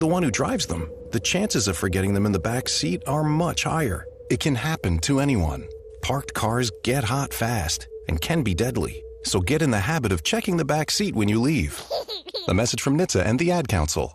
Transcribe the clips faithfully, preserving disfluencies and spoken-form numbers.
the one who drives them, the chances of forgetting them in the back seat are much higher. It can happen to anyone. Parked cars get hot fast and can be deadly. So get in the habit of checking the back seat when you leave. A message from N H T S A and the Ad Council.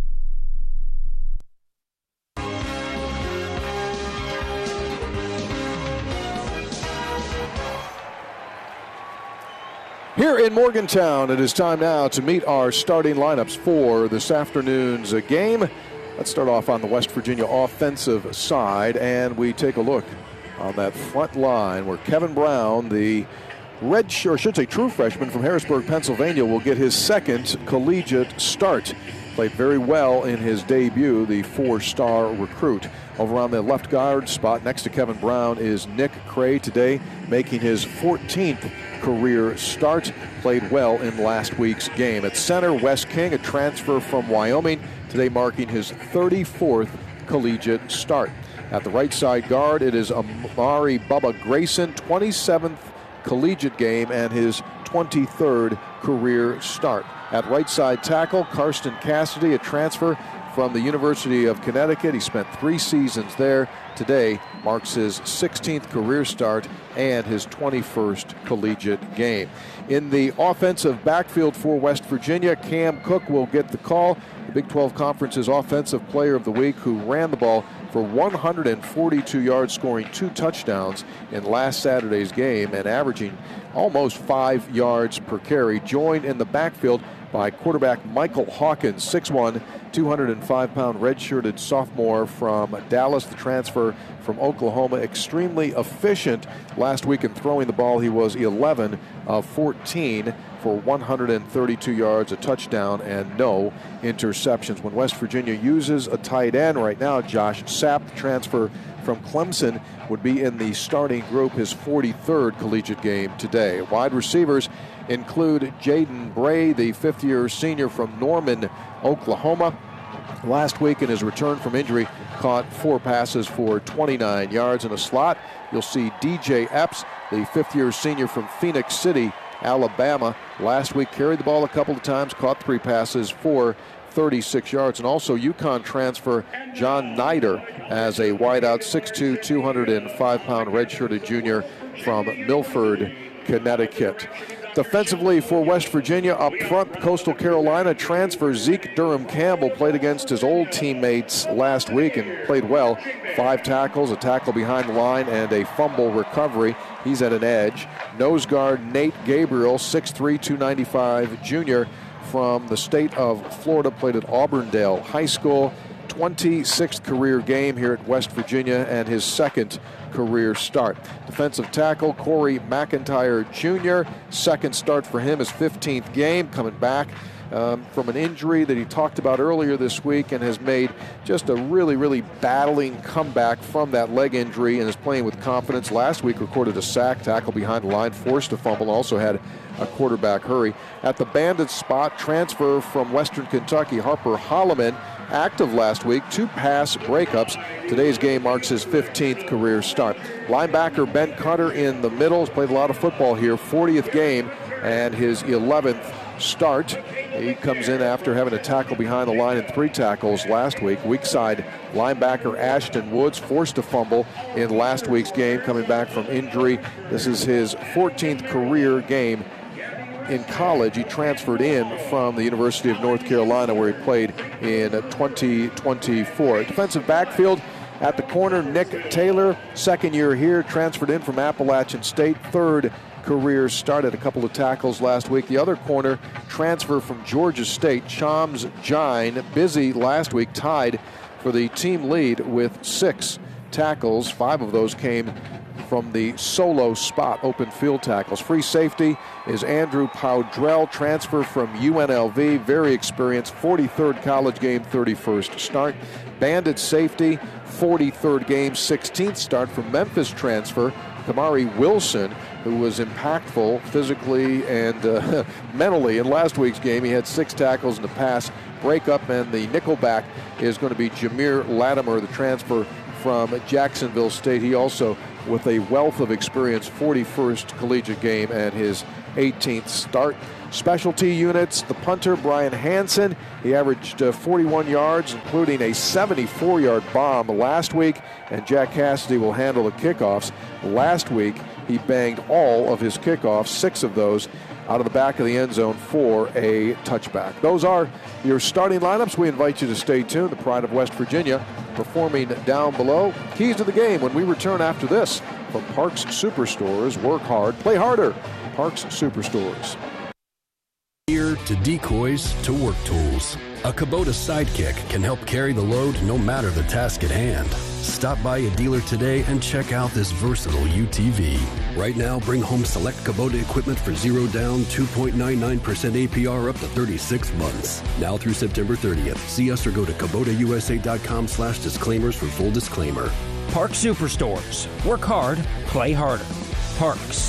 Here in Morgantown, it is time now to meet our starting lineups for this afternoon's game. Let's start off on the West Virginia offensive side, and we take a look on that front line where Kevin Brown, the red shirt, or should say true freshman from Harrisburg, Pennsylvania, will get his second collegiate start. Played very well in his debut, the four-star recruit. Over on the left guard spot next to Kevin Brown is Nick Cray, today making his fourteenth career start. Played well in last week's game. At center, Wes King, a transfer from Wyoming, today marking his thirty-fourth collegiate start. At the right side guard, it is Amari Bubba Grayson, twenty-seventh collegiate game and his twenty-third career start. At right side tackle, Karsten Cassidy, a transfer from the University of Connecticut. He spent three seasons there. Today marks his sixteenth career start and his twenty-first collegiate game. In the offensive backfield for West Virginia, Cam Cook will get the call. The Big twelve Conference's Offensive Player of the Week, who ran the ball for one hundred forty-two yards, scoring two touchdowns in last Saturday's game and averaging almost five yards per carry. Joined in the backfield by quarterback Michael Hawkins, six one, two hundred five pound redshirted sophomore from Dallas, the transfer from Oklahoma. Extremely efficient last week in throwing the ball. He was eleven of fourteen for one hundred thirty-two yards, a touchdown, and no interceptions. When West Virginia uses a tight end right now, Josh Sapp, the transfer from Clemson, would be in the starting group, his forty-third collegiate game today. Wide receivers include Jaden Bray, the fifth-year senior from Norman, Oklahoma. Last week in his return from injury, caught four passes for twenty-nine yards. In a slot, you'll see D J Epps, the fifth-year senior from Phoenix City, Alabama. Last week carried the ball a couple of times, caught three passes for thirty-six yards. And also UConn transfer John Nider as a wideout, six two, two hundred five pound redshirted junior from Milford, Connecticut. Defensively for West Virginia, up front, Coastal Carolina transfer Zeke Durham Campbell played against his old teammates last week and played well. Five tackles, a tackle behind the line, and a fumble recovery. He's at an edge. Nose guard Nate Gabriel, six three, two ninety-five junior from the state of Florida, played at Auburndale High School. twenty-sixth career game here at West Virginia and his second career start. Defensive tackle Corey McIntyre Junior Second start for him, his fifteenth game, coming back um, from an injury that he talked about earlier this week and has made just a really, really battling comeback from that leg injury and is playing with confidence. Last week recorded a sack, tackle behind the line, forced a fumble, also had a quarterback hurry. At the bandit spot, transfer from Western Kentucky, Harper Holloman, active last week, two pass breakups. Today's game marks his fifteenth career start. Linebacker Ben Cutter in the middle, has played a lot of football here, fortieth game and his eleventh start. He comes in after having a tackle behind the line and three tackles last week. Weak side linebacker Ashton Woods forced a fumble in last week's game, coming back from injury. This is his fourteenth career game in college. He transferred in from the University of North Carolina, where he played in twenty twenty-four. Defensive backfield at the corner, Nick Taylor, second year here, transferred in from Appalachian State, third career, started a couple of tackles last week. The other corner, transfer from Georgia State, Chams Jine, busy last week, tied for the team lead with six tackles. Five of those came from the solo spot, open field tackles. Free safety is Andrew Powdrell, transfer from U N L V, very experienced, forty-third college game, thirty-first start. Bandit safety, forty-third game, sixteenth start from Memphis transfer Kamari Wilson, who was impactful physically and uh, mentally in last week's game. He had six tackles in the pass breakup, and the nickelback is going to be Jameer Latimer, the transfer from Jacksonville State. He also, with a wealth of experience, forty-first collegiate game and his eighteenth start. Specialty units, the punter, Brian Hansen, he averaged uh, forty-one yards, including a seventy-four-yard bomb last week, and Jack Cassidy will handle the kickoffs. Last week, he banged all of his kickoffs, six of those out of the back of the end zone for a touchback. Those are your starting lineups. We invite you to stay tuned. The Pride of West Virginia performing down below. Keys to the game when we return after this from Parks Superstores. Work hard, play harder. Parks Superstores. Gear to decoys to work tools. A Kubota Sidekick can help carry the load no matter the task at hand. Stop by a dealer today and check out this versatile U T V. Right now, bring home select Kubota equipment for zero down, two point nine nine percent A P R up to thirty-six months. Now through September thirtieth. See us or go to Kubota U S A dot com slash disclaimers for full disclaimer. Park Superstores. Work hard, play harder. Parks.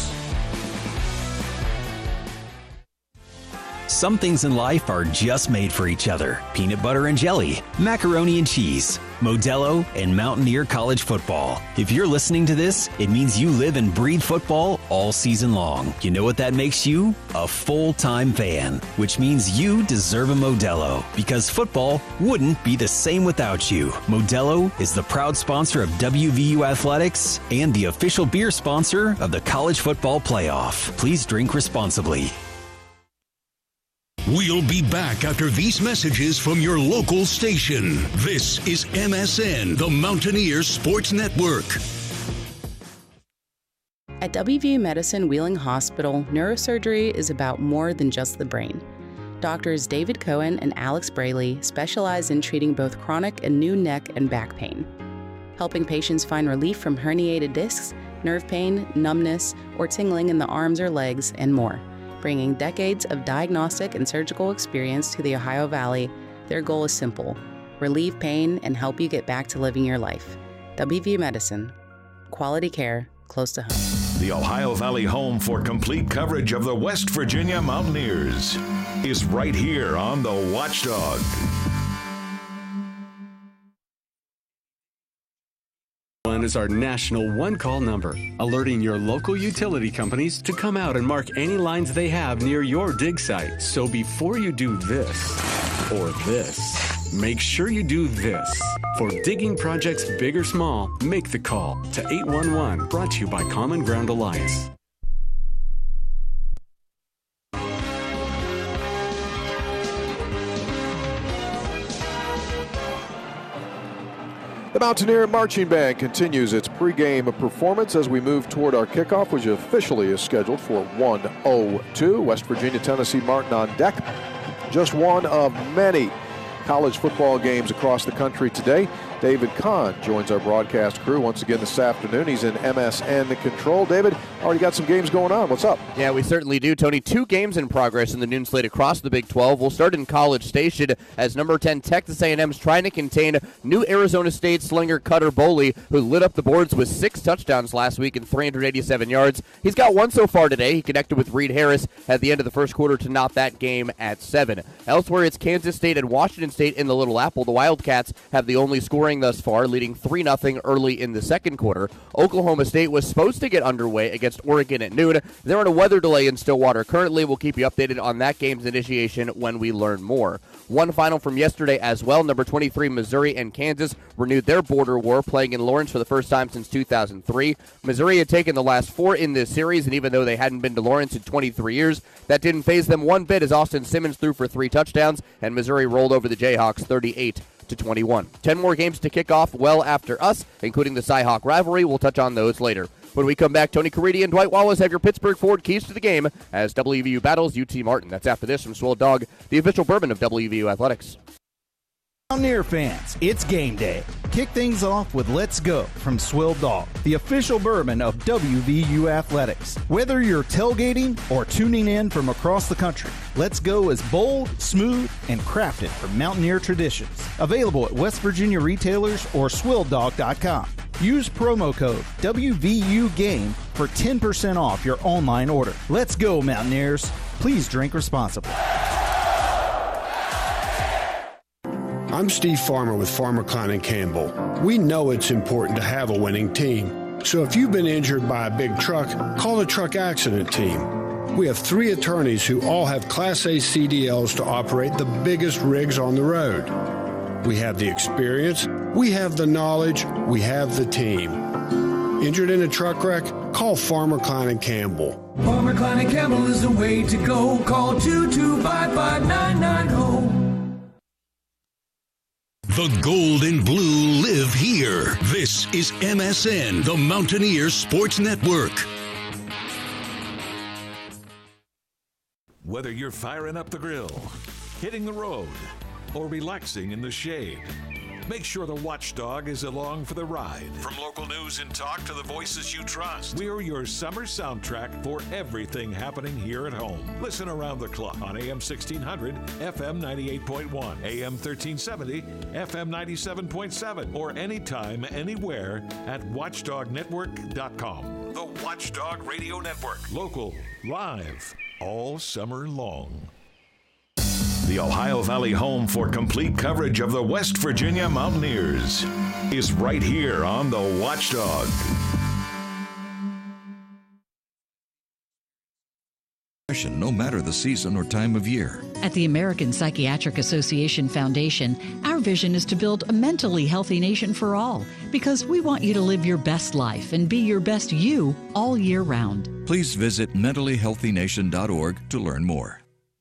Some things in life are just made for each other. Peanut butter and jelly, macaroni and cheese, Modelo, and Mountaineer College football. If you're listening to this, it means you live and breathe football all season long. You know what that makes you? A full-time fan, which means you deserve a Modelo, because football wouldn't be the same without you. Modelo is the proud sponsor of W V U Athletics and the official beer sponsor of the College Football Playoff. Please drink responsibly. We'll be back after these messages from your local station. This is M S N, the Mountaineer Sports Network. At W V U Medicine Wheeling Hospital, neurosurgery is about more than just the brain. Doctors David Cohen and Alex Braley specialize in treating both chronic and new neck and back pain, helping patients find relief from herniated discs, nerve pain, numbness, or tingling in the arms or legs, and more. Bringing decades of diagnostic and surgical experience to the Ohio Valley, their goal is simple: relieve pain and help you get back to living your life. W V U Medicine. Quality care close to home. The Ohio Valley home for complete coverage of the West Virginia Mountaineers is right here on the Watchdog. Is our national one-call number, alerting your local utility companies to come out and mark any lines they have near your dig site. So before you do this or this, make sure you do this. For digging projects big or small, make the call to eight one one, brought to you by Common Ground Alliance. The Mountaineer Marching Band continues its pregame performance as we move toward our kickoff, which officially is scheduled for one oh two. West Virginia, Tennessee Martin on deck. Just one of many college football games across the country today. David Kahn joins our broadcast crew once again this afternoon. He's in M S N Control. David, already got some games going on. What's up? Yeah, we certainly do, Tony. Two games in progress in the noon slate across the Big twelve. We'll start in College Station as number ten Texas A and M is trying to contain new Arizona State slinger Cutter Boley, who lit up the boards with six touchdowns last week and three hundred eighty-seven yards. He's got one so far today. He connected with Reed Harris at the end of the first quarter to knot that game at seven. Elsewhere, it's Kansas State and Washington State in the Little Apple. The Wildcats have the only scoring thus far, leading three nothing early in the second quarter. Oklahoma State was supposed to get underway against Oregon at noon. They're in a weather delay in Stillwater currently. We'll keep you updated on that game's initiation when we learn more. One final from yesterday as well. Number twenty-three, Missouri and Kansas renewed their border war, playing in Lawrence for the first time since two thousand three. Missouri had taken the last four in this series, and even though they hadn't been to Lawrence in twenty-three years, that didn't faze them one bit as Austin Simmons threw for three touchdowns, and Missouri rolled over the Jayhawks thirty-eight to twenty-one. Ten more games to kick off well after us, including the Cy-Hawk rivalry. We'll touch on those later. When we come back, Tony Caridi and Dwight Wallace have your Pittsburgh Ford keys to the game as W V U battles U T Martin. That's after this from Swill Dog, the official bourbon of W V U Athletics. Mountaineer fans, it's game day. Kick things off with Let's Go from Swill Dog, the official bourbon of W V U Athletics. Whether you're tailgating or tuning in from across the country, Let's Go is bold, smooth, and crafted for Mountaineer traditions. Available at West Virginia retailers or swill dog dot com. Use promo code W V U Game for ten percent off your online order. Let's go, Mountaineers. Please drink responsibly. I'm Steve Farmer with Farmer Klein and Campbell. We know it's important to have a winning team. So if you've been injured by a big truck, call the truck accident team. We have three attorneys who all have Class A C D Ls to operate the biggest rigs on the road. We have the experience, we have the knowledge, we have the team. Injured in a truck wreck? Call Farmer Klein and Campbell. Farmer Klein and Campbell is the way to go. Call two two five five nine nine zero. The gold and blue live here. This is M S N, the Mountaineer Sports Network. Whether you're firing up the grill, hitting the road, or relaxing in the shade, make sure the Watchdog is along for the ride. From local news and talk to the voices you trust, we're your summer soundtrack for everything happening here at home. Listen around the clock on A M sixteen hundred, F M ninety-eight point one, A M thirteen seventy, F M ninety-seven point seven, or anytime, anywhere at watchdog network dot com. The Watchdog Radio Network. Local, live, all summer long. The Ohio Valley home for complete coverage of the West Virginia Mountaineers is right here on the Watchdog. No matter the season or time of year. At the American Psychiatric Association Foundation, our vision is to build a mentally healthy nation for all, because we want you to live your best life and be your best you all year round. Please visit mentally healthy nation dot org to learn more.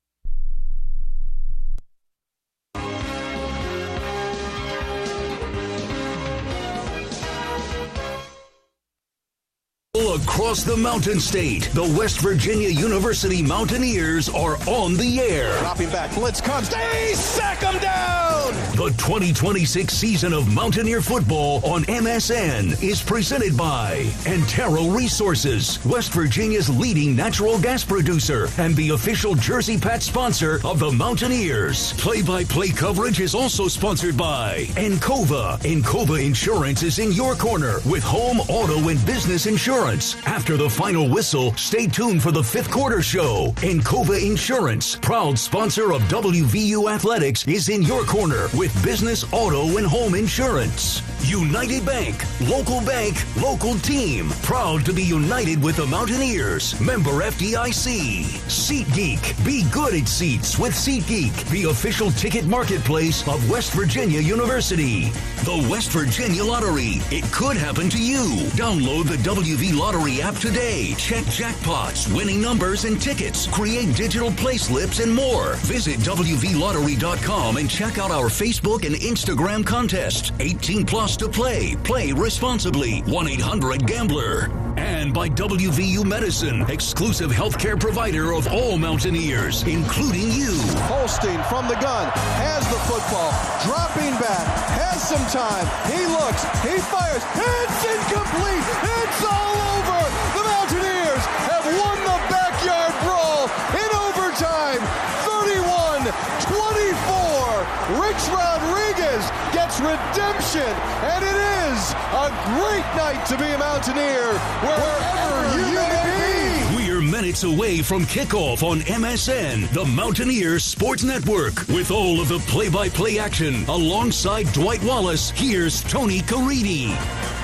Across the Mountain State, the West Virginia University Mountaineers are on the air. Dropping back, blitz comes, they sack them down! The twenty twenty-six season of Mountaineer football on M S N is presented by Antero Resources, West Virginia's leading natural gas producer and the official Jersey Pat sponsor of the Mountaineers. Play-by-play coverage is also sponsored by Encova. Encova Insurance is in your corner with home, auto, and business insurance. After the final whistle, stay tuned for the fifth quarter show. Encova Insurance, proud sponsor of W V U Athletics, is in your corner with business, auto, and home insurance. United Bank, local bank, local team. Proud to be united with the Mountaineers. Member F D I C. SeatGeek. Be good at seats with SeatGeek, the official ticket marketplace of West Virginia University. The West Virginia Lottery. It could happen to you. Download the W V Lottery app today. Check jackpots, winning numbers, and tickets. Create digital play slips and more. Visit W V lottery dot com and check out our Facebook and Instagram contest. eighteen plus to play. Play responsibly. one eight hundred gambler. And by W V U Medicine, exclusive healthcare provider of all Mountaineers, including you. Holstein from the gun, has the football, dropping back, has some time. He looks, he fires, it's incomplete. It's all over. The Mountaineers have won the backyard brawl in overtime. thirty-one twenty-four. Rich Rodriguez gets redemption, and it is a great night to be a Mountaineer wherever you may be. We're minutes away from kickoff on M S N, the Mountaineer Sports Network. With all of the play-by-play action alongside Dwight Wallace, here's Tony Caridi.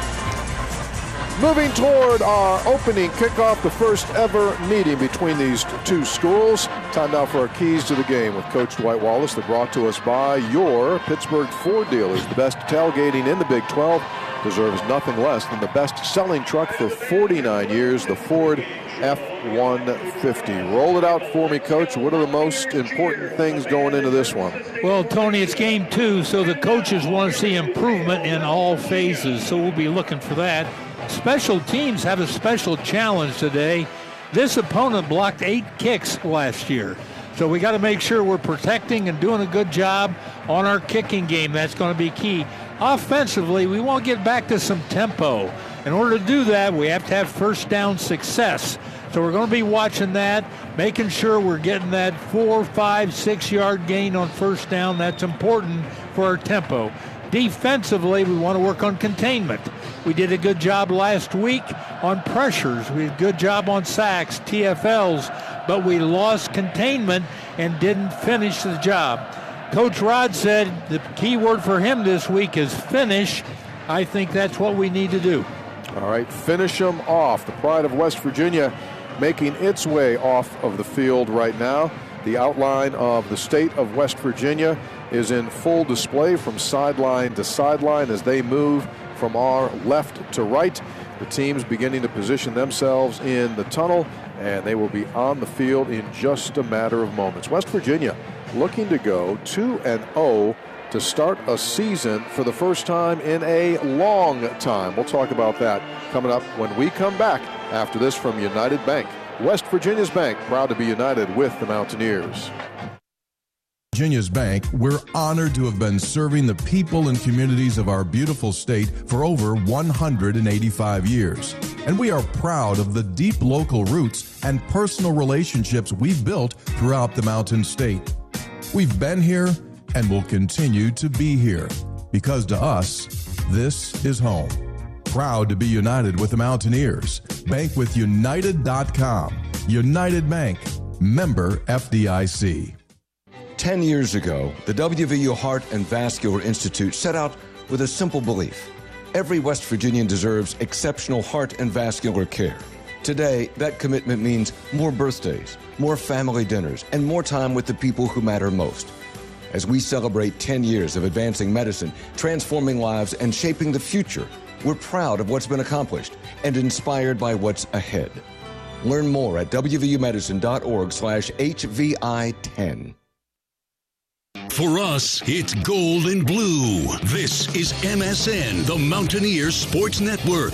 Moving toward our opening kickoff, the first ever meeting between these two schools. Time now for our keys to the game with Coach Dwight Wallace. They're brought to us by your Pittsburgh Ford dealers. The best tailgating in the Big twelve deserves nothing less than the best-selling truck for forty-nine years, the Ford F one fifty. Roll it out for me, Coach. What are the most important things going into this one? Well, Tony, it's game two, so the coaches want to see improvement in all phases, so we'll be looking for that. Special teams have a special challenge today. This opponent blocked eight kicks last year, so we got to make sure we're protecting and doing a good job on our kicking game. That's going to be key. Offensively, we want to get back to some tempo. In order to do that, we have to have first down success. So we're going to be watching that, making sure we're getting that four, five, six-yard gain on first down. That's important for our tempo. Defensively, we want to work on containment. We did a good job last week on pressures. We did a good job on sacks, T F Ls, but we lost containment and didn't finish the job. Coach Rod said the key word for him this week is finish. I think that's what we need to do. All right, finish them off. The pride of West Virginia making its way off of the field right now. The outline of the state of West Virginia is in full display from sideline to sideline as they move from our left to right. The teams beginning to position themselves in the tunnel, and they will be on the field in just a matter of moments. West Virginia looking to go two and oh to start a season for the first time in a long time. We'll talk about that coming up when we come back after this from United Bank. West Virginia's bank, proud to be united with the Mountaineers. Virginia's Bank, we're honored to have been serving the people and communities of our beautiful state for over one hundred eighty-five years. And we are proud of the deep local roots and personal relationships we've built throughout the Mountain State. We've been here and will continue to be here because to us, this is home. Proud to be united with the Mountaineers. Bank with United dot com. United Bank. Member F D I C. Ten years ago, the W V U Heart and Vascular Institute set out with a simple belief. Every West Virginian deserves exceptional heart and vascular care. Today, that commitment means more birthdays, more family dinners, and more time with the people who matter most. As we celebrate ten years of advancing medicine, transforming lives, and shaping the future, we're proud of what's been accomplished and inspired by what's ahead. Learn more at W V U medicine dot org slash H V I ten. For us, it's gold and blue. This is M S N, the Mountaineers Sports Network.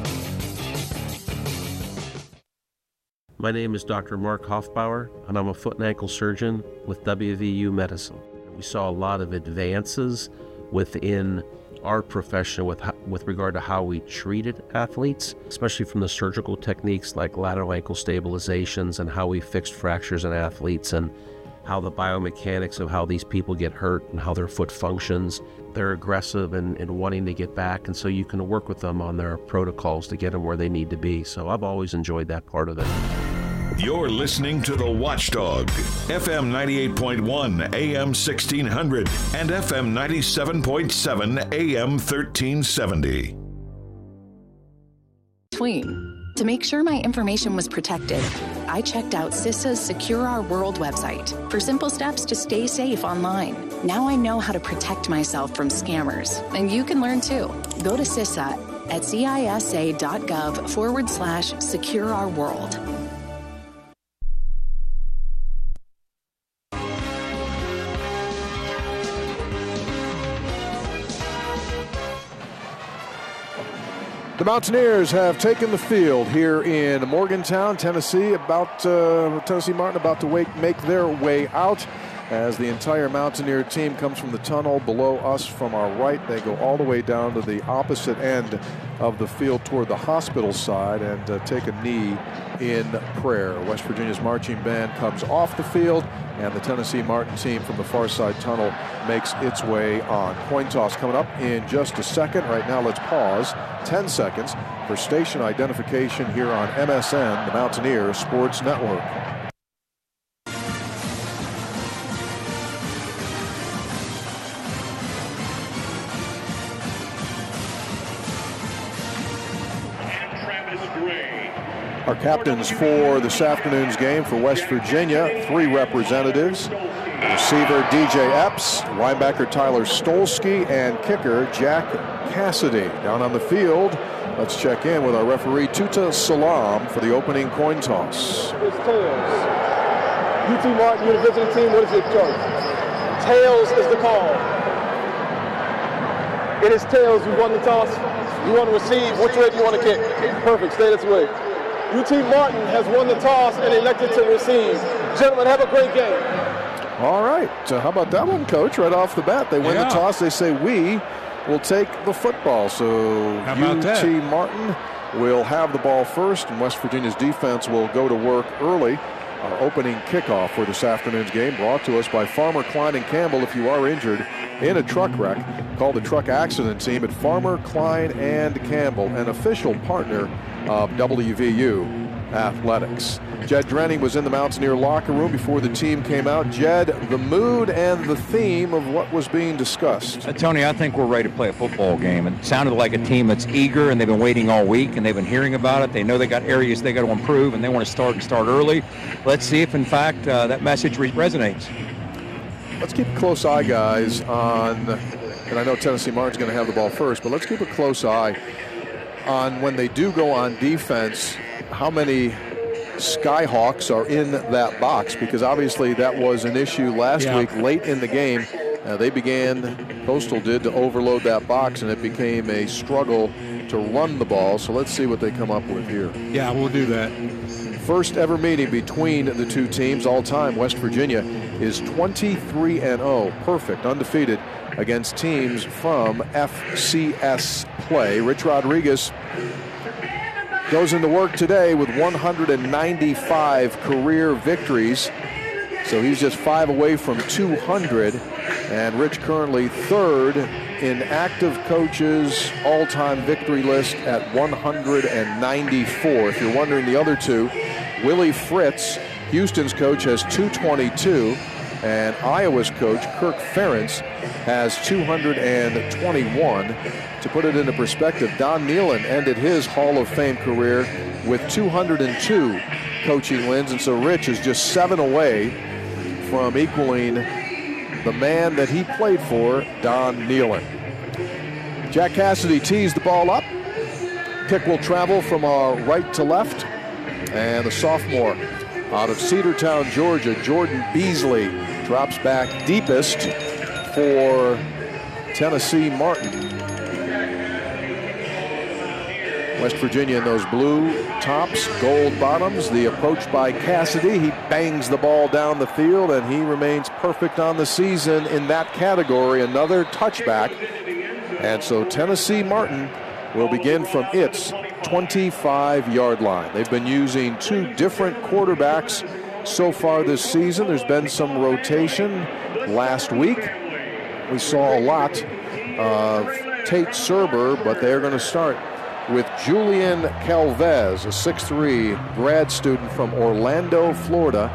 My name is Doctor Mark Hoffbauer, and I'm a foot and ankle surgeon with W V U Medicine. We saw a lot of advances within our profession with with regard to how we treated athletes, especially from the surgical techniques like lateral ankle stabilizations and how we fixed fractures in athletes and how the biomechanics of how these people get hurt and how their foot functions. They're aggressive and, and wanting to get back, and so you can work with them on their protocols to get them where they need to be. So I've always enjoyed that part of it. You're listening to The Watchdog, F M ninety-eight point one, A M sixteen hundred, and F M ninety-seven point seven, A M thirteen seventy. Between. To make sure my information was protected, I checked out CISA's Secure Our World website for simple steps to stay safe online. Now I know how to protect myself from scammers, and you can learn too. Go to CISA at cisa.gov forward slash secure our world. The Mountaineers have taken the field here in Morgantown, Tennessee. About uh, Tennessee Martin about to wait, make their way out as the entire Mountaineer team comes from the tunnel below us from our right. They go all the way down to the opposite end of the field toward the hospital side and uh, take a knee in prayer. West Virginia's marching band comes off the field, and the Tennessee Martin team from the far side tunnel makes its way on. Coin toss coming up in just a second. Right now, let's pause ten seconds for station identification here on M S N, the Mountaineers Sports Network. Our captains for this afternoon's game for West Virginia, three representatives. Receiver D J Epps, linebacker Tyler Stolsky, and kicker Jack Cassidy. Down on the field, let's check in with our referee Tuta Salam for the opening coin toss. It's tails. U T Martin, you're the visiting team. What is it, Joe? Tails is the call. It is tails. You won the toss. You want to receive. Which way do you want to kick? Perfect. Stay this way. U T Martin has won the toss and elected to receive. Gentlemen, have a great game. All right. So how about that one, Coach? Right off the bat, they win yeah. the toss. They say we will take the football. So U T Martin will have the ball first, and West Virginia's defense will go to work early. Our opening kickoff for this afternoon's game brought to us by Farmer, Klein, and Campbell. If you are injured in a truck wreck, call the truck accident team at Farmer, Klein, and Campbell, an official partner of W V U Athletics. Jed Drenning was in the Mountaineer locker room before the team came out. Jed, the mood and the theme of what was being discussed. Uh, Tony, I think we're ready to play a football game. It sounded like a team that's eager, and they've been waiting all week, and they've been hearing about it. They know they got areas they got to improve, and they want to start and start early. Let's see if, in fact, uh, that message re- resonates. Let's keep a close eye, guys, on, and I know Tennessee Martin's going to have the ball first, but let's keep a close eye on when they do go on defense, how many Skyhawks are in that box, because obviously that was an issue last yeah. week late in the game. Uh, they began, Coastal did, to overload that box, and it became a struggle to run the ball. So let's see what they come up with here. Yeah, we'll do that. First ever meeting between the two teams all time. West Virginia is twenty-three and oh, perfect, undefeated against teams from F C S play. Rich Rodriguez goes into work today with one hundred ninety-five career victories. So he's just five away from two hundred. And Rich currently third in active coaches all-time victory list at one hundred ninety-four. If you're wondering the other two, Willie Fritz, Houston's coach, has two twenty-two. And Iowa's coach, Kirk Ferentz, has two hundred twenty-one. To put it into perspective, Don Nehlen ended his Hall of Fame career with two hundred two coaching wins, and so Rich is just seven away from equaling the man that he played for, Don Nehlen. Jack Cassidy tees the ball up. Kick will travel from our right to left, and the sophomore out of Cedartown, Georgia, Jordan Beasley, drops back deepest for Tennessee Martin. West Virginia in those blue tops, gold bottoms. The approach by Cassidy. He bangs the ball down the field, and he remains perfect on the season in that category. Another touchback. And so Tennessee Martin will begin from its twenty-five-yard line. They've been using two different quarterbacks so far this season. There's been some rotation. Last week, we saw a lot of Tate Serber, but they're going to start with Julian Calvez, a six three grad student from Orlando, Florida,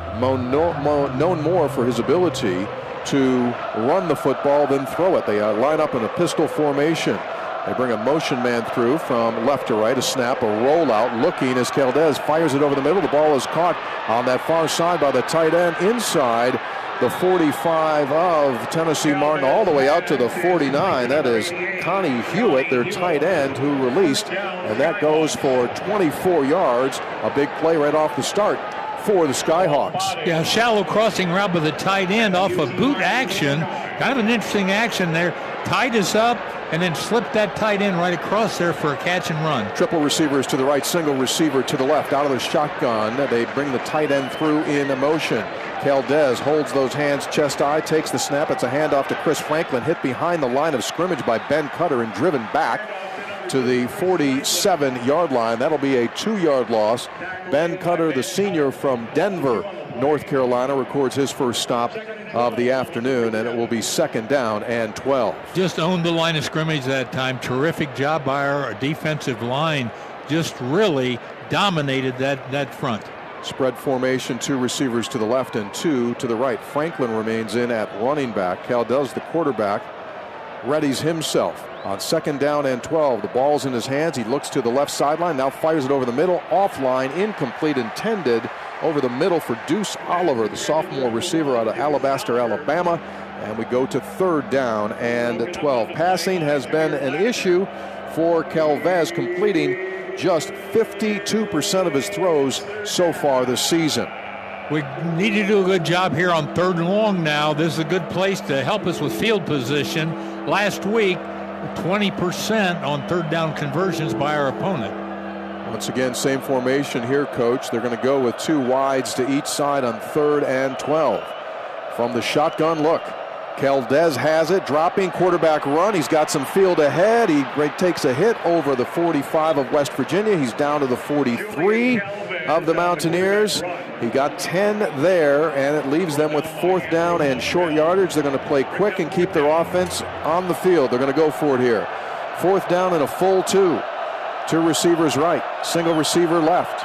known more for his ability to run the football than throw it. They uh, line up in a pistol formation. They bring a motion man through from left to right, a snap, a rollout, looking as Calvez fires it over the middle. The ball is caught on that far side by the tight end inside the forty-five of Tennessee Martin, all the way out to the forty-nine. That is Connie Hewitt, their tight end, who released, and that goes for twenty-four yards. A big play right off the start for the Skyhawks. Yeah, shallow crossing route with the tight end off of boot action. Kind of an interesting action there. Tied us up and then slipped that tight end right across there for a catch and run. Triple receivers to the right, single receiver to the left. Out of the shotgun, they bring the tight end through in motion. Calvez holds those hands chest high, takes the snap. It's a handoff to Chris Franklin, hit behind the line of scrimmage by Ben Cutter and driven back to the forty-seven-yard line. That'll be a two-yard loss. Ben Cutter, the senior from Denver, North Carolina, records his first stop of the afternoon, and it will be second down and twelve. Just owned the line of scrimmage that time. Terrific job by our defensive line. Just really dominated that, that front. Spread formation, two receivers to the left and two to the right. Franklin remains in at running back. Calvez, the quarterback, readies himself on second down and twelve. The ball's in his hands. He looks to the left sideline, now fires it over the middle. Offline, incomplete, intended over the middle for Deuce Oliver, the sophomore receiver out of Alabaster, Alabama. And we go to third down and twelve. Passing has been an issue for Calvez, completing just fifty-two percent of his throws so far this season. We need to do a good job here on third and long now. This is a good place to help us with field position. Last week, twenty percent on third down conversions by our opponent. Once again, same formation here, Coach. They're going to go with two wides to each side on third and twelve. From the shotgun look, Calvez has it, dropping, quarterback run. He's got some field ahead. He takes a hit over the forty-five of West Virginia. He's down to the forty-three of the Mountaineers. He got ten there, and it leaves them with fourth down and short yardage. They're going to play quick and keep their offense on the field. They're going to go for it here. Fourth down and a full two. Two receivers right, single receiver left.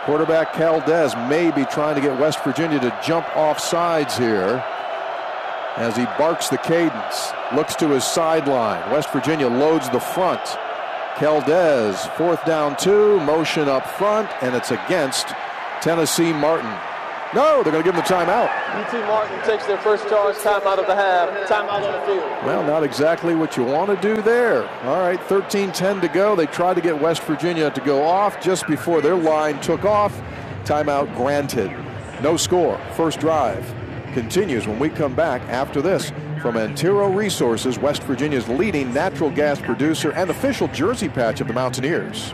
Quarterback Caldez may be trying to get West Virginia to jump off sides here as he barks the cadence. Looks to his sideline. West Virginia loads the front. Caldez, fourth down two, motion up front, and it's against Tennessee Martin. No, they're going to give him the timeout. U T Martin takes their first charge, timeout of the half, timeout on the field. Well, not exactly what you want to do there. All right, thirteen ten to go. They tried to get West Virginia to go off just before their line took off. Timeout granted. No score. First drive continues when we come back after this from Antero Resources, West Virginia's leading natural gas producer and official jersey patch of the Mountaineers.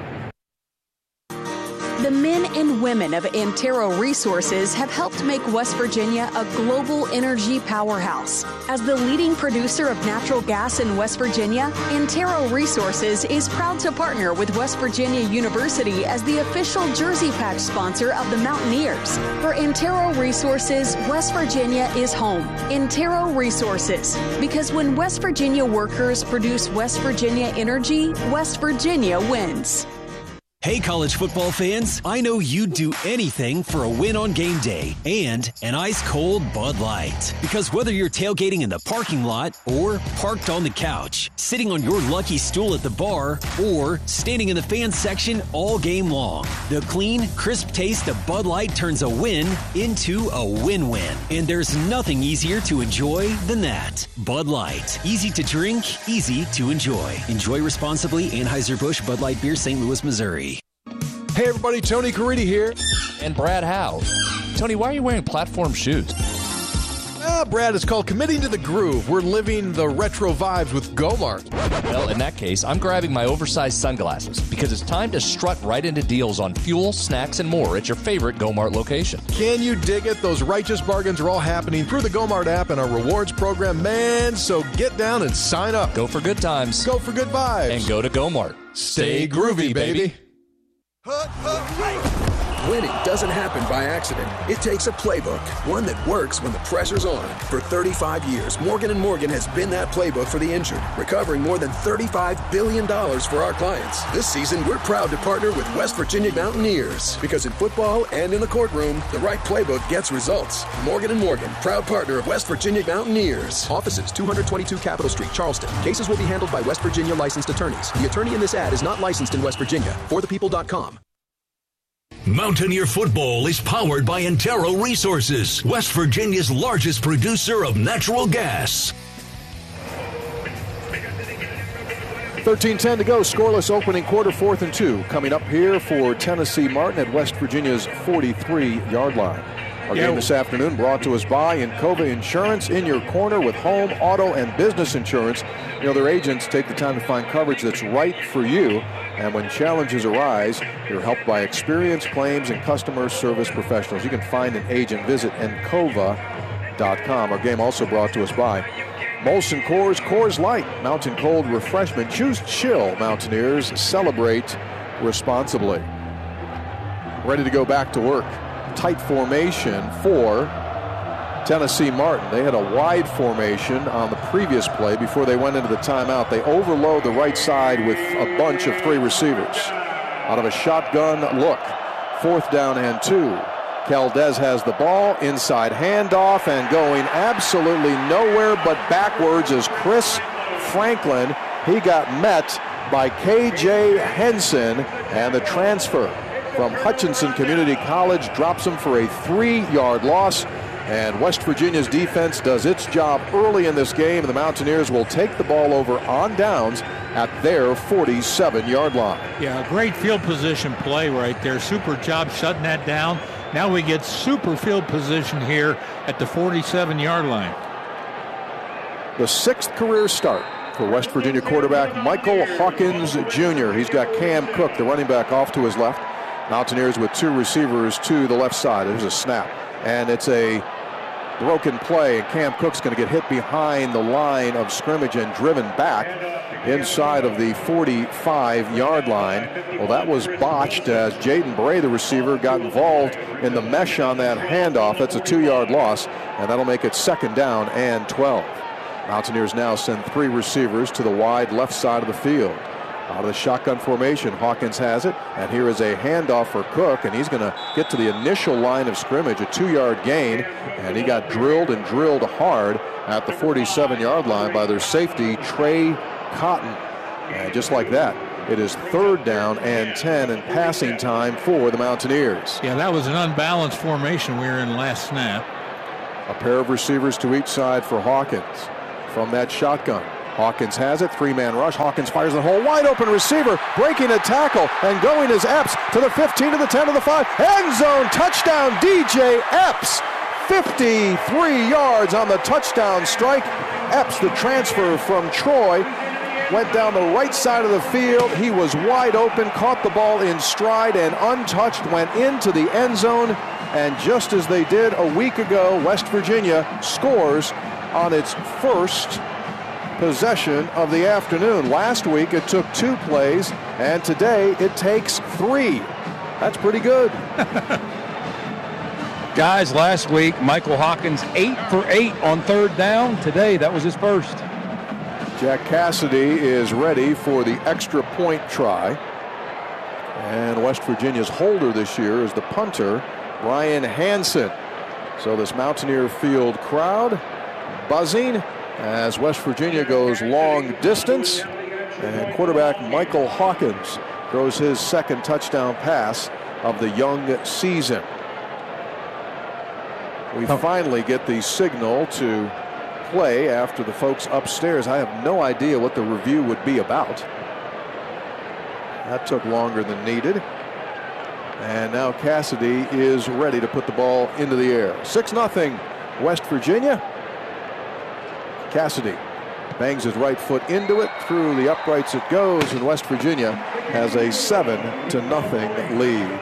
The men and women of Antero Resources have helped make West Virginia a global energy powerhouse. As the leading producer of natural gas in West Virginia, Antero Resources is proud to partner with West Virginia University as the official jersey patch sponsor of the Mountaineers. For Antero Resources, West Virginia is home. Antero Resources, because when West Virginia workers produce West Virginia energy, West Virginia wins. Hey, college football fans, I know you'd do anything for a win on game day and an ice-cold Bud Light. Because whether you're tailgating in the parking lot or parked on the couch, sitting on your lucky stool at the bar, or standing in the fans section all game long, the clean, crisp taste of Bud Light turns a win into a win-win. And there's nothing easier to enjoy than that. Bud Light. Easy to drink, easy to enjoy. Enjoy responsibly. Anheuser-Busch Bud Light Beer, Saint Louis, Missouri. Hey everybody, Tony Caridi here. And Brad Howe. Tony, why are you wearing platform shoes? Ah, Brad, it's called committing to the groove. We're living the retro vibes with Gomart. Well, in that case, I'm grabbing my oversized sunglasses because it's time to strut right into deals on fuel, snacks, and more at your favorite Gomart location. Can you dig it? Those righteous bargains are all happening through the Gomart app and our rewards program, man. So get down and sign up. Go for good times. Go for good vibes. And go to Gomart. Stay groovy, baby. Winning doesn't happen by accident. It takes a playbook, one that works when the pressure's on. For thirty-five years, Morgan and Morgan has been that playbook for the injured, recovering more than thirty-five billion dollars for our clients. This season, we're proud to partner with West Virginia Mountaineers, because in football and in the courtroom, the right playbook gets results. Morgan and Morgan, proud partner of West Virginia Mountaineers. Offices, two twenty-two Capitol Street, Charleston. Cases will be handled by West Virginia licensed attorneys. The attorney in this ad is not licensed in West Virginia. for the people dot com. Mountaineer football is powered by Antero Resources, West Virginia's largest producer of natural gas. thirteen ten to go, scoreless opening quarter, fourth and two. Coming up here for Tennessee Martin at West Virginia's forty-three-yard line. Our Yeah. game this afternoon brought to us by Encova Insurance, in your corner with home, auto, and business insurance. You know, their agents take the time to find coverage that's right for you. And when challenges arise, you're helped by experienced claims and customer service professionals. You can find an agent. Visit Encova dot com. Our game also brought to us by Molson Coors, Coors Light, Mountain Cold Refreshment. Choose chill, Mountaineers. Celebrate responsibly. Ready to go back to work. Tight formation for Tennessee Martin. They had a wide formation on the previous play before they went into the timeout. They overload the right side with a bunch of three receivers. Out of a shotgun look. Fourth down and two. Caldez has the ball, inside handoff, and going absolutely nowhere but backwards is Chris Franklin. He got met by K J Henson, and the transfer from Hutchinson Community College drops him for a three-yard loss. And West Virginia's defense does its job early in this game. The Mountaineers will take the ball over on downs at their forty-seven-yard line. Yeah, great field position play right there. Super job shutting that down. Now we get super field position here at the forty-seven-yard line. The sixth career start for West Virginia quarterback Michael Hawkins Junior He's got Cam Cook, the running back, off to his left. Mountaineers with two receivers to the left side. There's a snap. And it's a broken play, and Cam Cook's going to get hit behind the line of scrimmage and driven back inside of the forty-five-yard line. Well, that was botched as Jaden Bray, the receiver, got involved in the mesh on that handoff. That's a two-yard loss, and that'll make it second down and twelve. Mountaineers now send three receivers to the wide left side of the field. Out of the shotgun formation, Hawkins has it, and here is a handoff for Cook, and he's going to get to the initial line of scrimmage, a two-yard gain, and he got drilled and drilled hard at the forty-seven-yard line by their safety, Trey Cotton. And just like that, it is third down and ten and passing time for the Mountaineers. Yeah, that was an unbalanced formation we were in last snap. A pair of receivers to each side for Hawkins from that shotgun. Hawkins has it, three-man rush. Hawkins fires the hole, wide open receiver, breaking a tackle, and going is Epps to the fifteen, to the ten, to the five. End zone, touchdown, D J Epps. fifty-three yards on the touchdown strike. Epps, the transfer from Troy, went down the right side of the field. He was wide open, caught the ball in stride, and untouched went into the end zone. And just as they did a week ago, West Virginia scores on its first possession of the afternoon. Last week it took two plays, and today it takes three. That's pretty good. Guys, last week Michael Hawkins eight for eight on third down. Today that was his first. Jack Cassidy is ready for the extra point try. And West Virginia's holder this year is the punter, Ryan Hansen. So this Mountaineer Field crowd buzzing as West Virginia goes long distance, and quarterback Michael Hawkins throws his second touchdown pass of the young season. We finally get the signal to play after the folks upstairs. I have no idea what the review would be about. That took longer than needed. And now Cassidy is ready to put the ball into the air. six nothing West Virginia. Cassidy bangs his right foot into it. Through the uprights it goes, and West Virginia has a seven to nothing lead.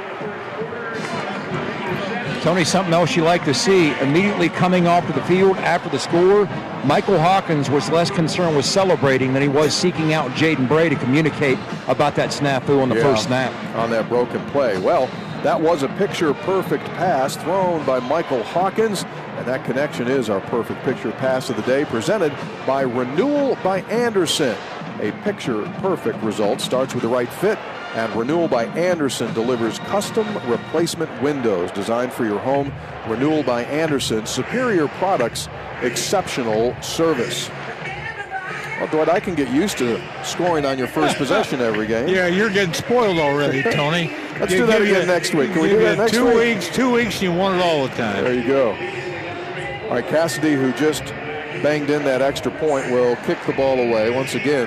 Tony, something else you like to see, immediately coming off of the field after the score, Michael Hawkins was less concerned with celebrating than he was seeking out Jaden Bray to communicate about that snafu on the yeah, first snap. On that broken play. Well, that was a picture-perfect pass thrown by Michael Hawkins, and that connection is our perfect picture pass of the day, presented by Renewal by Andersen. A picture-perfect result starts with the right fit, and Renewal by Andersen delivers custom replacement windows designed for your home. Renewal by Andersen, superior products, exceptional service. Well, Dwight, I can get used to scoring on your first possession every game. Yeah, you're getting spoiled already, Tony. Let's do that again next week. Can we do that next two week? Two weeks, two weeks, you want it all the time. There you go. All right, Cassidy, who just banged in that extra point, will kick the ball away. Once again,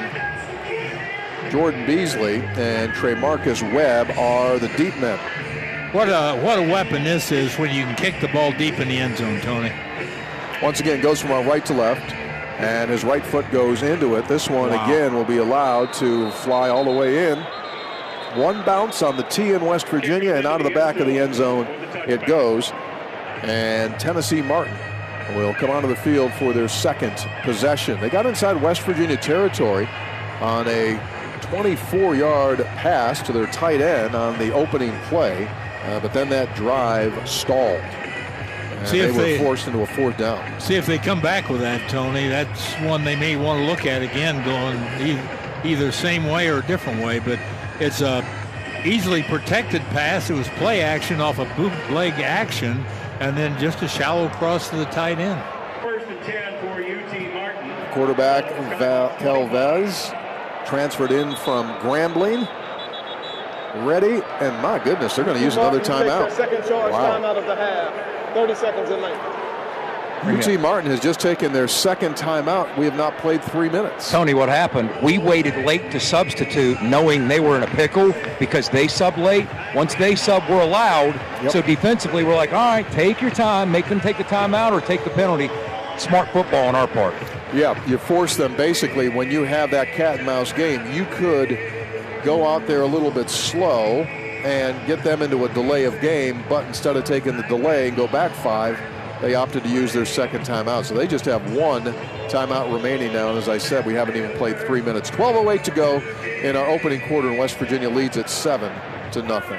Jordan Beasley and Tremarcus Webb are the deep men. What a what a weapon this is when you can kick the ball deep in the end zone, Tony. Once again, goes from our right to left, and his right foot goes into it. This one, wow. again, will be allowed to fly all the way in. One bounce on the tee in West Virginia, and out of the back of the end zone it goes. And Tennessee Martin will come onto the field for their second possession. They got inside West Virginia territory on a twenty-four yard pass to their tight end on the opening play, uh, but then that drive stalled. And see they if were they, forced into a fourth down. See if they come back with that, Tony. That's one they may want to look at again, going e- either same way or a different way. But it's a easily protected pass. It was play action off a bootleg action, and then just a shallow cross to the tight end. First and ten for U T Martin. Quarterback Val- Calvez transferred in from Grambling. Ready, and my goodness, they're going to use another timeout. Second charge Wow. timeout of the half. thirty seconds in length. U T Martin has just taken their second timeout. We have not played three minutes. Tony, what happened? We waited late to substitute, knowing they were in a pickle because they sub late. Once they sub, we're allowed. Yep. So defensively, we're like, all right, take your time, make them take the timeout or take the penalty. Smart football on our part. Yeah, you force them basically when you have that cat and mouse game. You could go out there a little bit slow and get them into a delay of game, but instead of taking the delay and go back five, they opted to use their second timeout. So they just have one timeout remaining now. And as I said, we haven't even played three minutes. twelve oh eight to go in our opening quarter, and West Virginia leads at seven to nothing.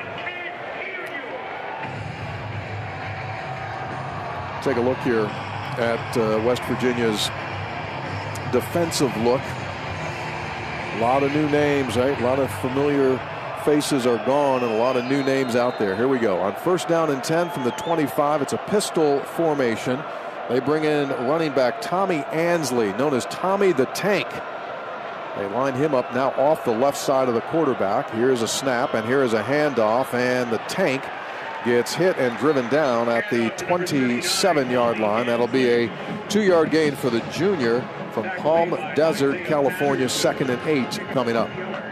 Take a look here at uh, West Virginia's defensive look. A lot of new names, right? A lot of familiar faces are gone and a lot of new names out there. Here we go. On first down and ten from the twenty-five, it's a pistol formation. They bring in running back Tommy Ansley, known as Tommy the Tank. They line him up now off the left side of the quarterback. Here's a snap, and here is a handoff, and the Tank gets hit and driven down at the twenty-seven-yard line. That'll be a two-yard gain for the junior from Palm Desert, California. Second and eight coming up.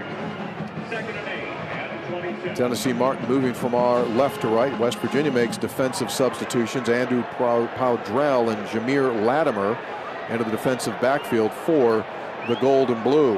Tennessee Martin moving from our left to right. West Virginia makes defensive substitutions. Andrew Powdrell and Jameer Latimer into the defensive backfield for the gold and blue.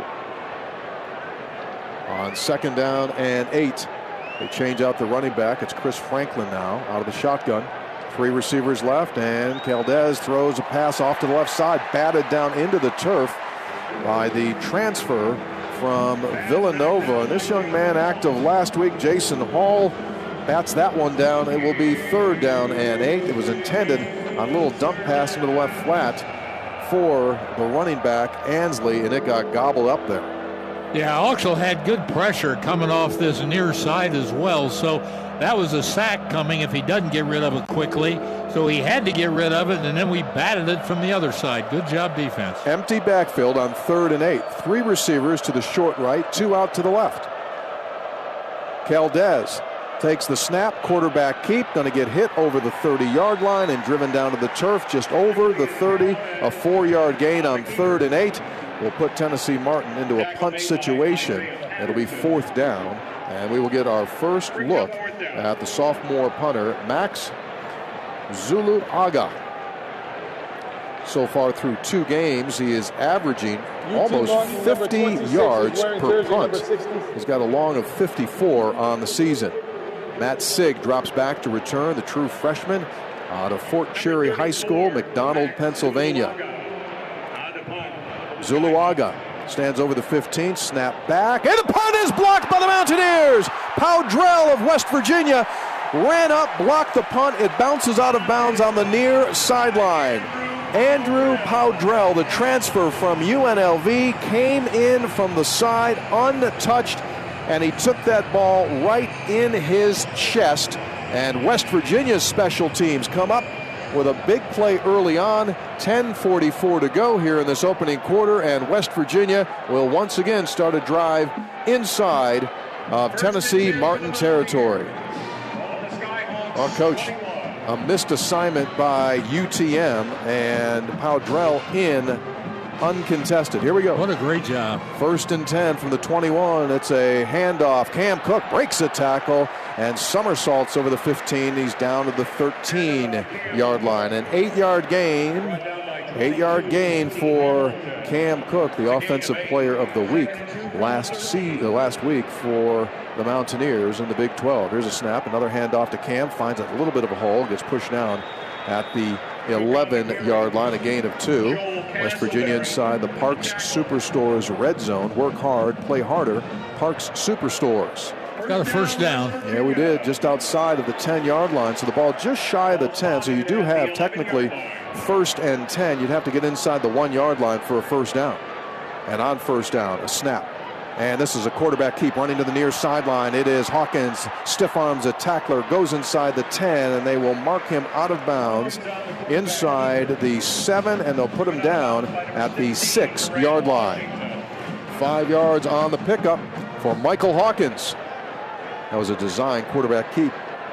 On second down and eight, they change out the running back. It's Chris Franklin now out of the shotgun. Three receivers left, and Caldez throws a pass off to the left side, batted down into the turf by the transfer from Villanova. And this young man, active last week, Jason Hall, bats that one down. It will be third down and eight. It was intended on a little dump pass into the left flat for the running back, Ansley, and it got gobbled up there. Yeah, Auxel had good pressure coming off this near side as well, so that was a sack coming if he doesn't get rid of it quickly. So he had to get rid of it, and then we batted it from the other side. Good job defense. Empty backfield on third and eight. Three receivers to the short right, two out to the left. Caldez takes the snap, quarterback keep, going to get hit over the thirty-yard line and driven down to the turf just over the thirty. A four-yard gain on third and eight will put Tennessee Martin into a punt situation. It'll be fourth down, and we will get our first look at the sophomore punter, Max Zuluaga. So far through two games, he is averaging almost fifty yards per punt. He's got a long of fifty-four on the season. Matt Sigg drops back to return, the true freshman out of Fort Cherry High School, McDonald, Pennsylvania. Zuluaga stands over the fifteen, snap back, and the punt is blocked by the Mountaineers. Powdrell of West Virginia ran up, blocked the punt. It bounces out of bounds on the near sideline. Andrew Powdrell, the transfer from U N L V, came in from the side untouched, and he took that ball right in his chest. And West Virginia's special teams come up with a big play early on. ten forty-four to go here in this opening quarter, and West Virginia will once again start a drive inside of Tennessee Martin territory. Our coach, a missed assignment by U T M, and Powdrell in uncontested. Here we go. What a great job. First and ten from the twenty-one. It's a handoff. Cam Cook breaks a tackle and somersaults over the fifteen. He's down to the thirteen-yard line. An eight-yard gain. Eight-yard gain for Cam Cook, the offensive player of the week last see, uh, last week for the Mountaineers in the Big twelve. Here's a snap. Another handoff to Cam. Finds a little bit of a hole. Gets pushed down at the eleven-yard line, a gain of two. West Virginia inside the Parks Superstores red zone. Work hard, play harder. Parks Superstores. Got a first down. Yeah, we did, just outside of the ten-yard line. So the ball just shy of the ten. So you do have technically first and ten. You'd have to get inside the one-yard line for a first down. And on first down, a snap. And this is a quarterback keep running to the near sideline. It is Hawkins, stiff arms a tackler, goes inside the ten, and they will mark him out of bounds inside the seven, and they'll put him down at the six-yard line. Five yards on the pickup for Michael Hawkins. That was a design quarterback keep.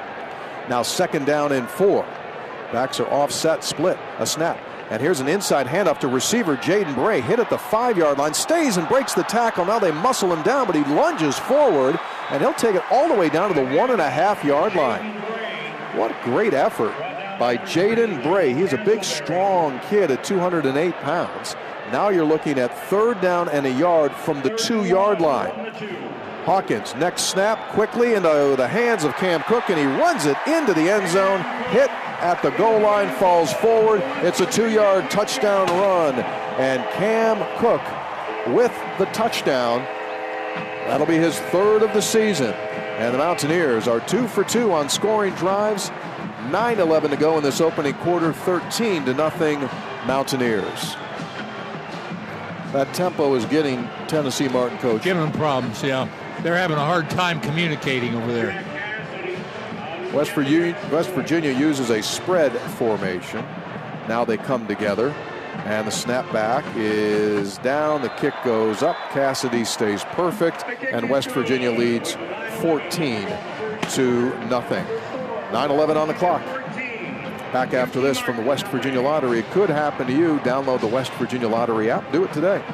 Now second down and four. Backs are offset, split, a snap. And here's an inside handoff to receiver Jaden Bray, hit at the five-yard line, stays and breaks the tackle. Now they muscle him down, but he lunges forward, and he'll take it all the way down to the one-and-a-half-yard line. What a great effort by Jaden Bray. He's a big, strong kid at two hundred eight pounds. Now you're looking at third down and a yard from the two-yard line. Hawkins, next snap, quickly into the hands of Cam Cook, and he runs it into the end zone. Hit at the goal line, falls forward. It's a two-yard touchdown run, and Cam Cook with the touchdown. That'll be his third of the season. And the Mountaineers are two for two on scoring drives. nine eleven to go in this opening quarter, thirteen to nothing Mountaineers. That tempo is getting Tennessee Martin, coach. Giving them problems, yeah. They're having a hard time communicating over there. West Virginia, West Virginia uses a spread formation. Now they come together, and the snap back is down. The kick goes up. Cassidy stays perfect, and West Virginia leads fourteen to nothing. nine eleven on the clock. Back after this from the West Virginia Lottery. It could happen to you. Download the West Virginia Lottery app. Do it today.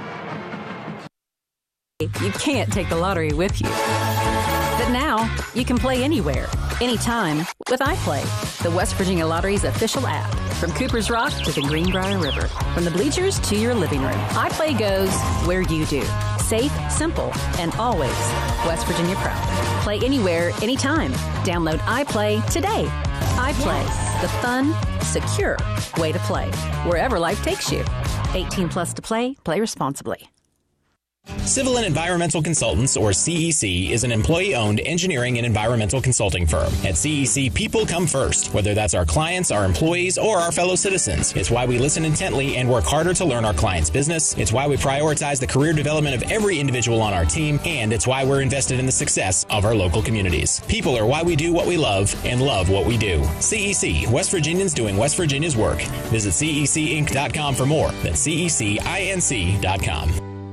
You can't take the lottery with you. But now, you can play anywhere, anytime with iPlay, the West Virginia Lottery's official app. From Cooper's Rock to the Greenbrier River, from the bleachers to your living room, iPlay goes where you do. Safe, simple, and always West Virginia proud. Play anywhere, anytime. Download iPlay today. iPlay, yes. The fun, secure way to play, wherever life takes you. eighteen plus to play. Play responsibly. Civil and Environmental Consultants, or C E C, is an employee-owned engineering and environmental consulting firm. At C E C, people come first, whether that's our clients, our employees, or our fellow citizens. It's why we listen intently and work harder to learn our clients' business. It's why we prioritize the career development of every individual on our team, and it's why we're invested in the success of our local communities. People are why we do what we love and love what we do. C E C, West Virginians doing West Virginia's work. Visit C E C inc dot com for more. That's C E C inc dot com.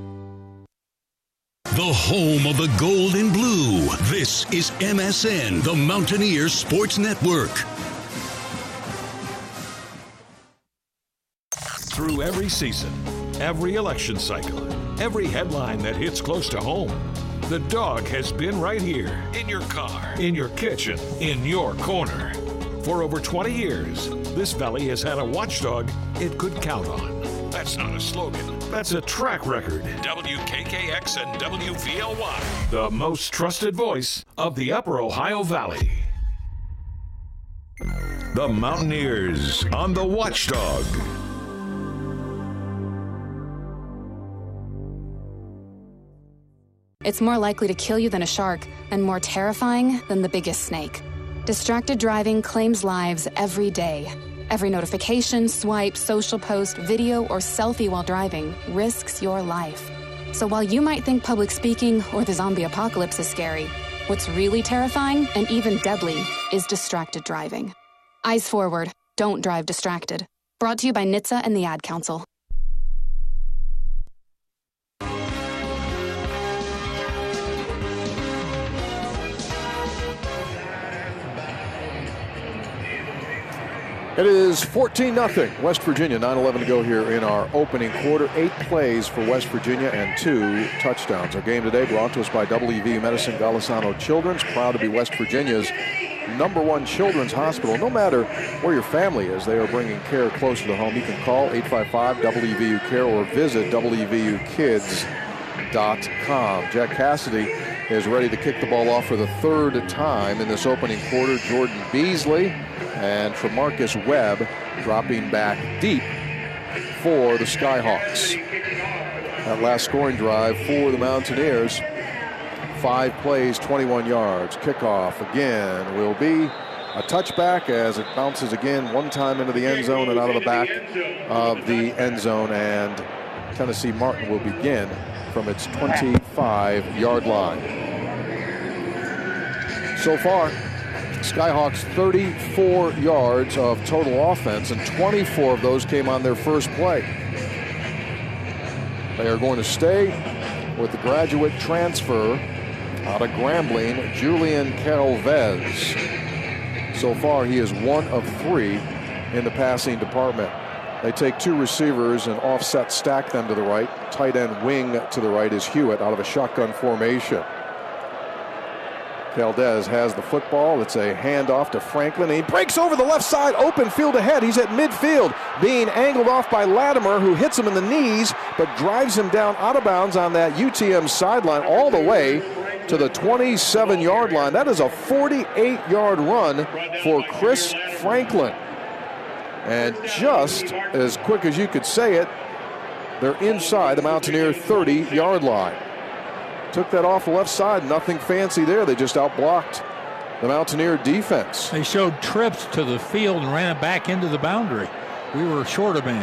The home of the gold and blue. This is M S N, the Mountaineers Sports Network. Through every season, every election cycle, every headline that hits close to home, the dog has been right here, in your car, in your kitchen, in your corner. For over twenty years, this valley has had a watchdog it could count on. That's not a slogan. That's a track record. W K K X and W V L Y, the most trusted voice of the Upper Ohio Valley. The Mountaineers on the Watchdog. It's more likely to kill you than a shark, and more terrifying than the biggest snake. Distracted driving claims lives every day. Every notification, swipe, social post, video, or selfie while driving risks your life. So while you might think public speaking or the zombie apocalypse is scary, what's really terrifying and even deadly is distracted driving. Eyes forward. Don't drive distracted. Brought to you by N H T S A and the Ad Council. It is fourteen nothing. West Virginia, nine eleven to go here in our opening quarter. Eight plays for West Virginia and two touchdowns. Our game today brought to us by W V U Medicine Golisano Children's. Proud to be West Virginia's number one children's hospital. No matter where your family is, they are bringing care closer to home. You can call eight five five W V U care or visit W V U kids dot com. Jack Cassidy is ready to kick the ball off for the third time in this opening quarter. Jordan Beasley and Tremarcus Webb dropping back deep for the Skyhawks. That last scoring drive for the Mountaineers, five plays, twenty-one yards. Kickoff again will be a touchback as it bounces again one time into the end zone and out of the back of the end zone, and Tennessee Martin will begin from its twenty-five yard line. So far, Skyhawks thirty-four yards of total offense, and twenty-four of those came on their first play. They are going to stay with the graduate transfer out of Grambling, Julian Calvez. So far, he is one of three in the passing department. They take two receivers and offset stack them to the right. Tight end wing to the right is Hewitt out of a shotgun formation. Calvez has the football. It's a handoff to Franklin. He breaks over the left side, open field ahead. He's at midfield, being angled off by Latimer, who hits him in the knees, but drives him down out of bounds on that U T M sideline all the way to the twenty-seven yard line. That is a forty-eight yard run for Chris Franklin. And just as quick as you could say it, they're inside the Mountaineer thirty yard line. Took that off the left side, nothing fancy there. They just outblocked the Mountaineer defense. They showed trips to the field and ran it back into the boundary. We were short a man.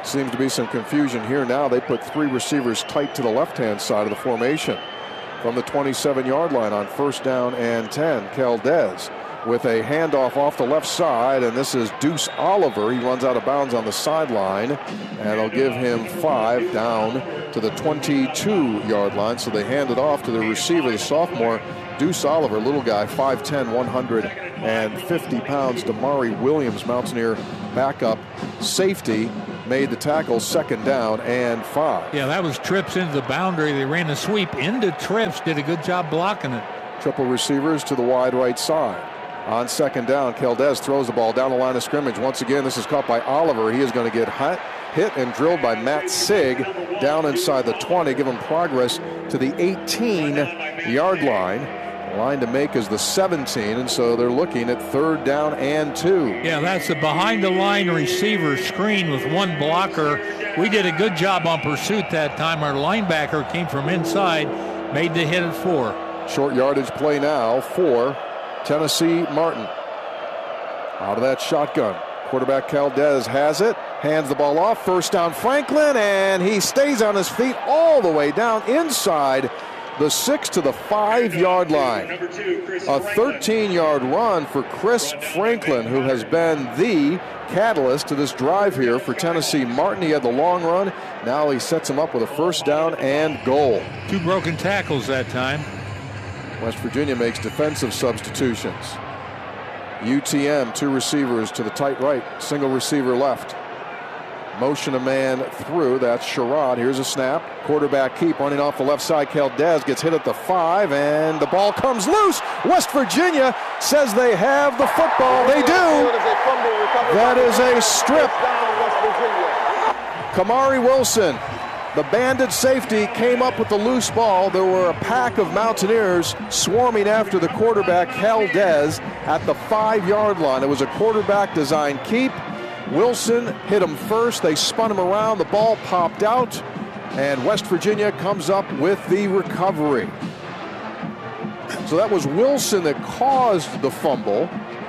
Seems to be some confusion here now. They put three receivers tight to the left-hand side of the formation from the twenty-seven-yard line on first down and ten. Caldez with a handoff off the left side, and this is Deuce Oliver. He runs out of bounds on the sideline, and they'll give him five down to the twenty-two-yard line. So they hand it off to the receiver, the sophomore, Deuce Oliver, little guy, five ten, one hundred fifty pounds. Damari Williams, Mountaineer backup safety, made the tackle, second down and five. Yeah, that was trips into the boundary. They ran a sweep into trips, did a good job blocking it. Triple receivers to the wide right side. On second down, Caldez throws the ball down the line of scrimmage. Once again, this is caught by Oliver. He is going to get hit and drilled by Matt Sig down inside the twenty. Give him progress to the eighteen-yard line. The line to make is the seventeen, and so they're looking at third down and two. Yeah, that's a behind-the-line receiver screen with one blocker. We did a good job on pursuit that time. Our linebacker came from inside, made the hit at four. Short yardage play now for Tennessee Martin. Out of that shotgun. Quarterback Caldez has it, hands the ball off, first down Franklin, and he stays on his feet all the way down inside the six to the five-yard line. A thirteen-yard run for Chris Franklin, who has been the catalyst to this drive here for Tennessee Martin. He had the long run. Now he sets him up with a first down and goal. Two broken tackles that time. West Virginia makes defensive substitutions. U T M, two receivers to the tight right, single receiver left. Motion a man through, that's Sherrod. Here's a snap. Quarterback keep running off the left side. Caldez gets hit at the five, and the ball comes loose. West Virginia says they have the football. They do. That is a strip. Kamari Wilson, the banded safety, came up with the loose ball. There were a pack of Mountaineers swarming after the quarterback, Caldez, at the five-yard line. It was a quarterback design keep. Wilson hit him first. They spun him around. The ball popped out, and West Virginia comes up with the recovery. So that was Wilson that caused the fumble,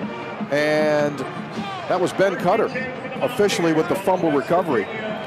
and that was Ben Cutter officially with the fumble recovery.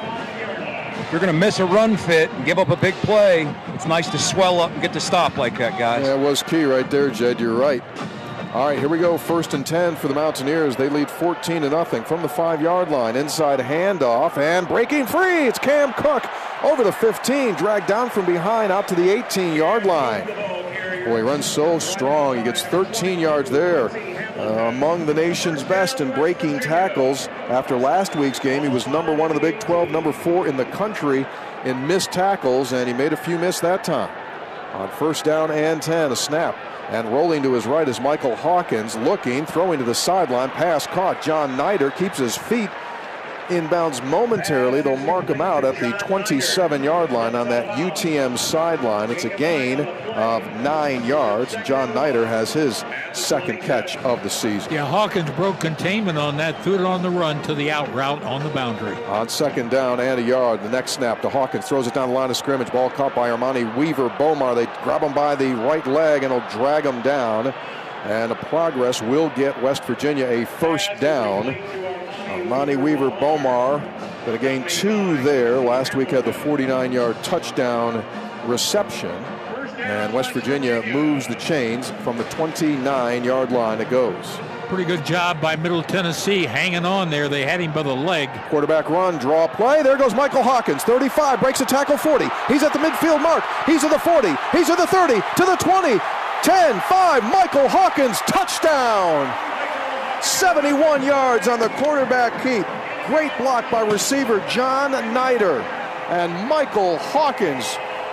You're going to miss a run fit and give up a big play. It's nice to swell up and get to stop like that, guys. Yeah, it was key right there, Jed. You're right. All right, here we go. First and ten for the Mountaineers. They lead fourteen to nothing from the five-yard line. Inside handoff and breaking free. It's Cam Cook over the fifteen, dragged down from behind out to the eighteen-yard line. Boy, he runs so strong. He gets thirteen yards there. Uh, among the nation's best in breaking tackles. After last week's game, he was number one in the Big twelve, number four in the country in missed tackles, and he made a few miss that time. On first down and ten, a snap. And rolling to his right is Michael Hawkins, looking, throwing to the sideline. Pass caught. John Nider keeps his feet inbounds momentarily. They'll mark him out at the twenty-seven-yard line on that U T M sideline. It's a gain of nine yards. John Nider has his second catch of the season. Yeah, Hawkins broke containment on that, threw it on the run to the out route on the boundary. On second down and a yard, the next snap to Hawkins, throws it down the line of scrimmage. Ball caught by Armani Weaver Bomar. They grab him by the right leg and will drag him down. And the progress will get West Virginia a first down. Armani Weaver Bomar going to gain two there. Last week had the forty-nine-yard touchdown reception. And West Virginia moves the chains from the twenty-nine-yard line. It goes. Pretty good job by Middle Tennessee hanging on there. They had him by the leg. Quarterback run, draw play. There goes Michael Hawkins, thirty-five, breaks a tackle, forty. He's at the midfield mark. He's at the forty. He's at the thirty, to the twenty. ten five, Michael Hawkins, touchdown. seventy-one yards on the quarterback keep. Great block by receiver John Nider. And Michael Hawkins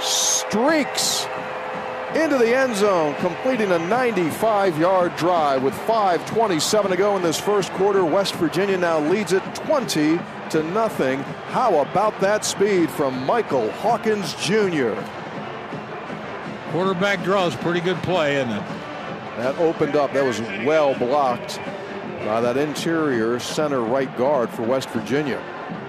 streaks into the end zone, completing a ninety-five-yard drive with five twenty-seven to go in this first quarter. West Virginia now leads it twenty to nothing. How about that speed from Michael Hawkins Junior? Quarterback draws, pretty good play, isn't it? That opened up. That was well blocked by that interior center right guard for West Virginia.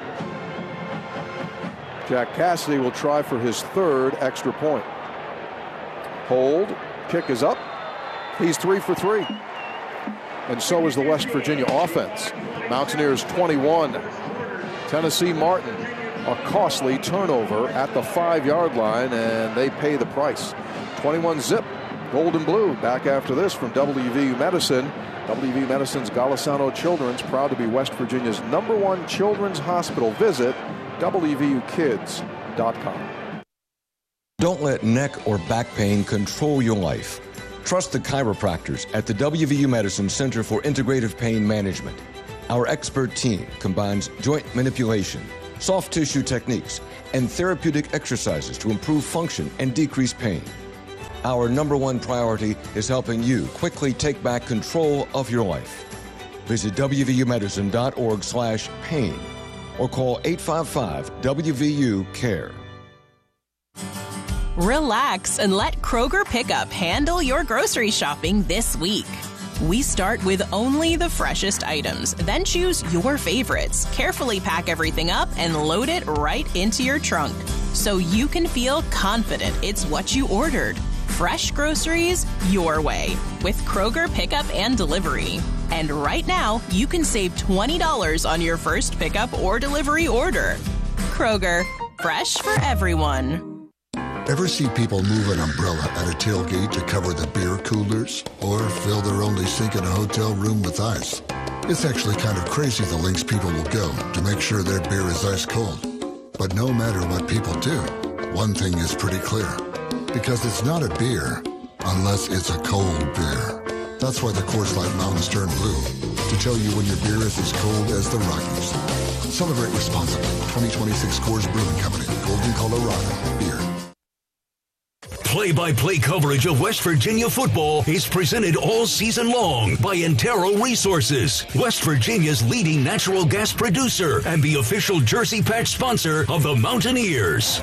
Jack Cassidy will try for his third extra point. Hold, kick is up. He's three for three. And so is the West Virginia offense. Mountaineers twenty-one, Tennessee Martin, a costly turnover at the five-yard line, and they pay the price. twenty-one zip, gold and blue. Back after this from W V U Medicine. W V U Medicine's Golisano Children's, proud to be West Virginia's number one children's hospital. Visit W V U kids dot com. Don't let neck or back pain control your life. Trust the chiropractors at the W V U Medicine Center for Integrative Pain Management. Our expert team combines joint manipulation, soft tissue techniques, and therapeutic exercises to improve function and decrease pain. Our number one priority is helping you quickly take back control of your life. Visit W V U medicine dot org slash pain or call eight five five W V U care. Relax and let Kroger Pickup handle your grocery shopping this week. We start with only the freshest items, then choose your favorites, carefully pack everything up, and load it right into your trunk so you can feel confident it's what you ordered. Fresh groceries your way with Kroger Pickup and Delivery. And right now, you can save twenty dollars on your first pickup or delivery order. Kroger, fresh for everyone. Ever see people move an umbrella at a tailgate to cover the beer coolers or fill their only sink in a hotel room with ice? It's actually kind of crazy the lengths people will go to make sure their beer is ice cold. But no matter what people do, one thing is pretty clear. Because it's not a beer unless it's a cold beer. That's why the Coors Light Mountains turn blue, to tell you when your beer is as cold as the Rockies. Celebrate responsibly. twenty twenty-six Coors Brewing Company, Golden, Colorado. Beer. Play-by-play coverage of West Virginia football is presented all season long by Antero Resources, West Virginia's leading natural gas producer and the official jersey patch sponsor of the Mountaineers.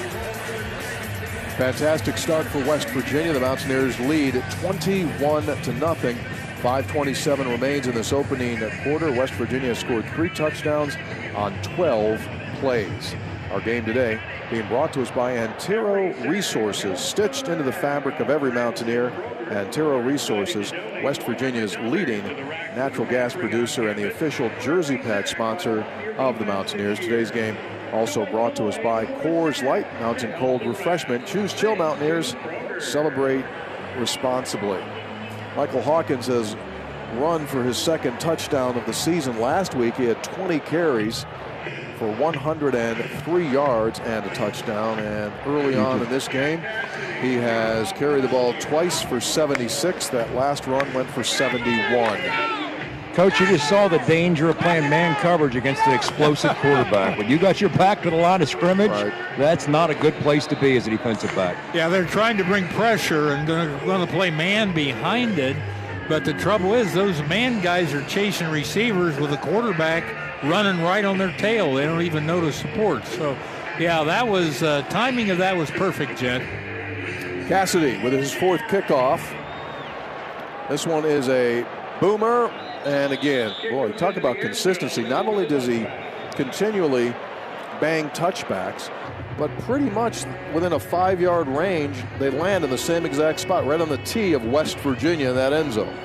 Fantastic start for West Virginia. The Mountaineers lead twenty-one to nothing. five twenty-seven remains in this opening quarter. West Virginia scored three touchdowns on twelve plays. Our game today being brought to us by Antero Resources, stitched into the fabric of every Mountaineer. Antero Resources, West Virginia's leading natural gas producer and the official jersey patch sponsor of the Mountaineers. Today's game also brought to us by Coors Light, Mountain Cold Refreshment. Choose chill, Mountaineers. Celebrate responsibly. Michael Hawkins has run for his second touchdown of the season. Last week he had twenty carries for one hundred three yards and a touchdown. And early on in this game, he has carried the ball twice for seventy-six. That last run went for seventy-one. Coach, you just saw the danger of playing man coverage against an explosive quarterback. When you got your back to the line of scrimmage, right, that's not a good place to be as a defensive back. Yeah, they're trying to bring pressure and going to play man behind it. But the trouble is those man guys are chasing receivers with the quarterback running right on their tail. They don't even notice support. So, yeah, that was uh, timing of that was perfect, Jed. Cassidy with his fourth kickoff. This one is a boomer. And again, boy, talk about consistency. Not only does he continually bang touchbacks, but pretty much within a five-yard range, they land in the same exact spot, right on the tee of West Virginia in that end zone.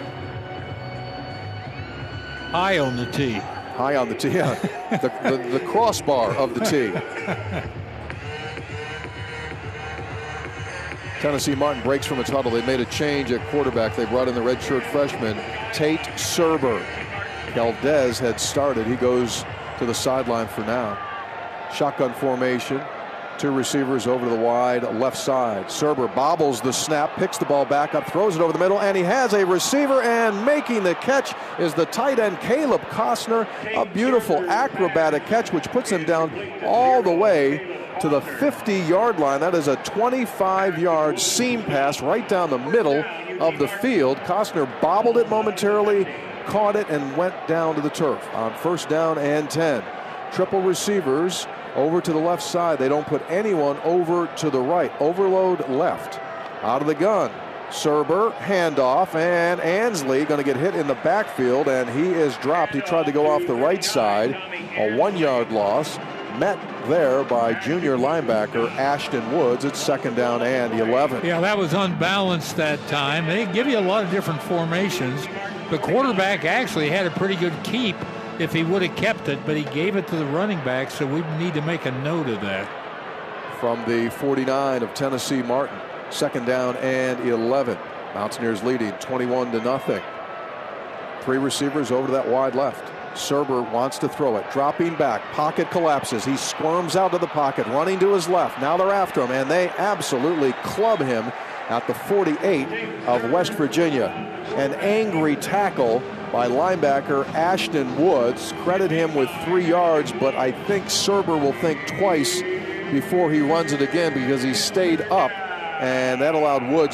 High on the tee. High on the tee, yeah. the, the, the crossbar of the tee. Tennessee Martin breaks from its huddle. They made a change at quarterback. They brought in the redshirt freshman, Tate Serber. Valdez had started. He goes to the sideline for now. Shotgun formation. Two receivers over to the wide left side. Serber bobbles the snap, picks the ball back up, throws it over the middle, and he has a receiver, and making the catch is the tight end Caleb Costner. A beautiful acrobatic catch which puts him down all the way to the fifty-yard line. That is a twenty-five-yard seam pass right down the middle of the field. Costner bobbled it momentarily, caught it, and went down to the turf on first down and ten. Triple receivers over to the left side. They don't put anyone over to the right. Overload left. Out of the gun. Serber, handoff, and Ansley going to get hit in the backfield, and he is dropped. He tried to go off the right side. A one-yard loss. Met there by junior linebacker Ashton Woods. It's second down and eleven. Yeah, that was unbalanced that time. They give you a lot of different formations. The quarterback actually had a pretty good keep if he would have kept it, but he gave it to the running back, so we need to make a note of that. From the forty-nine of Tennessee Martin, second down and eleven. Mountaineers leading twenty-one to nothing. Three receivers over to that wide left. Serber wants to throw it, dropping back, pocket collapses. He squirms out of the pocket, running to his left. Now they're after him, and they absolutely club him at the forty-eight of West Virginia. An angry tackle by linebacker Ashton Woods. Credit him with three yards, but I think Serber will think twice before he runs it again because he stayed up, and that allowed Woods